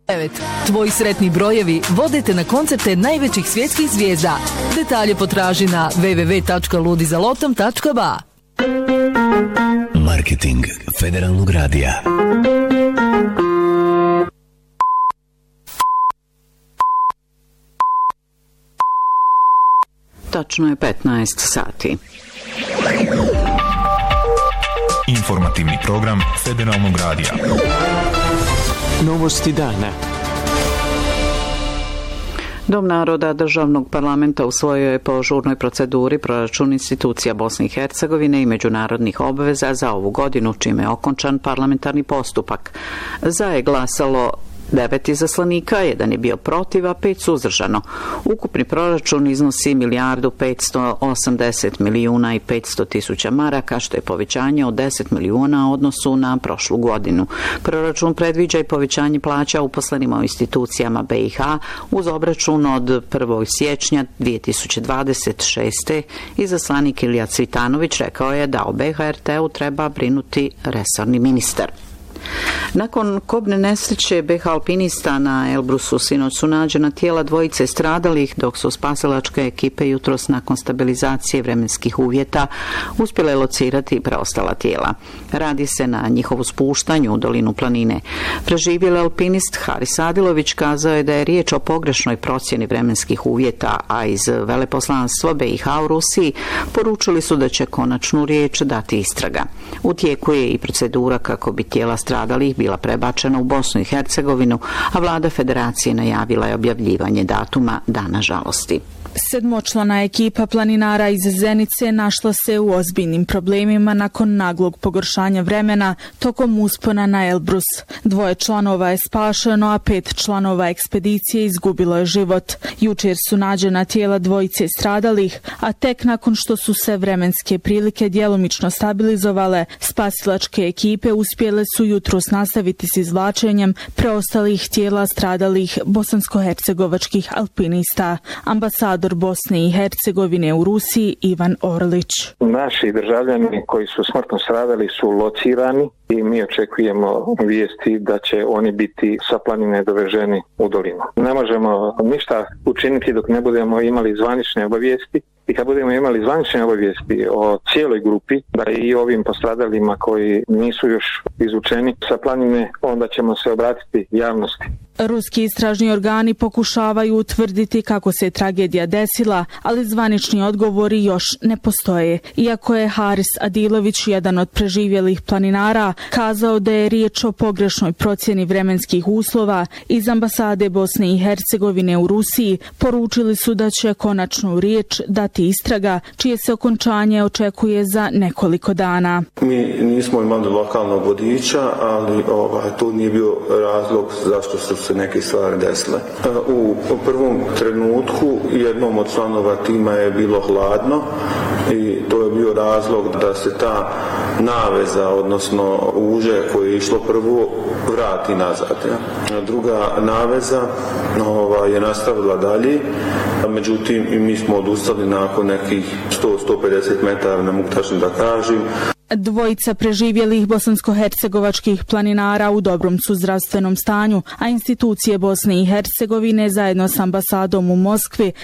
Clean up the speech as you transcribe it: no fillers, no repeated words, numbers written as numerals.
Tvoji sretni brojevi vode te na koncerte najvećih svjetskih zvijezda. Detalje potraži na www.ludizalotom.ba. Marketing Federalnog radija. Tačno je 15 sati. Informativni program Federalnog radija. Novosti dana. Dom naroda državnog parlamenta usvojio je po žurnoj proceduri proračun institucija Bosne i Hercegovine i međunarodnih obveza za ovu godinu, čime je okončan parlamentarni postupak. Za je glasalo 9 izaslanika, 1 je bio protiv, a 5 suzdržano. Ukupni proračun iznosi 1.580.500.000 maraka, što je povećanje od 10 milijuna u odnosu na prošlu godinu. Proračun predviđa i povećanje plaća uposlenima u institucijama BiH uz obračun od 1. siječnja 2026. Izaslanik Ilija Cvitanović rekao je da o BHRT-u treba brinuti resorni ministar. Nakon kobne nesreće BiH alpinista na Elbrusu sinoć su nađena tijela dvojice stradalih, dok su spasilačke ekipe jutros nakon stabilizacije vremenskih uvjeta uspjele locirati preostala tijela. Radi se na njihovu spuštanju u dolinu planine. Preživjeli alpinist Haris Adilović kazao je da je riječ o pogrešnoj procjeni vremenskih uvjeta, a iz veleposlanstva BiH u Rusiji poručili su da će konačnu riječ dati istraga. U tijeku je i procedura kako bi tijela stradalih bila prebačena u Bosnu i Hercegovinu, a vlada federacije najavila je objavljivanje datuma Dana žalosti. Sedmočlana ekipa planinara iz Zenice našla se u ozbiljnim problemima nakon naglog pogoršanja vremena tokom uspona na Elbrus. 2 članova je spašeno, a 5 članova ekspedicije izgubilo je život. Jučer su nađena tijela dvojice stradalih, a tek nakon što su se vremenske prilike djelomično stabilizovale, spasilačke ekipe uspjele su jutros nastaviti s izvlačenjem preostalih tijela stradalih bosansko-hercegovačkih alpinista. Ambasador Bosne i Hercegovine u Rusiji Ivan Orlić. Naši državljani koji su smrtno stradali su locirani i mi očekujemo vijesti da će oni biti sa planine doveženi u dolinu. Ne možemo ništa učiniti dok ne budemo imali zvanične obavijesti. I kad budemo imali zvanične obavijesti o cijeloj grupi, da i ovim postradalima koji nisu još izučeni sa planine, onda ćemo se obratiti javnosti. Ruski istražni organi pokušavaju utvrditi kako se tragedija desila, ali zvanični odgovori još ne postoje. Iako je Haris Adilović, jedan od preživjelih planinara, kazao da je riječ o pogrešnoj procjeni vremenskih uslova, iz ambasade Bosne i Hercegovine u Rusiji poručili su da će konačnu riječ dati istraga, čije se okončanje očekuje za nekoliko dana. Mi nismo imali lokalnog vodiča, ali to nije bio razlog zašto su se neke stvari desile. U prvom trenutku jednom od članova tima je bilo hladno i to je bio razlog da se ta naveza, odnosno uže koje je išlo prvo, vrati nazad. Druga naveza je nastavila dalje, međutim i mi smo odustali nakon nekih 100-150 metara, ne mogu tačno da kažem. Dvojica preživjelih bosansko-hercegovačkih planinara u dobrom su zdravstvenom stanju, a institucije Bosne i Hercegovine zajedno s ambasadom u Moskvi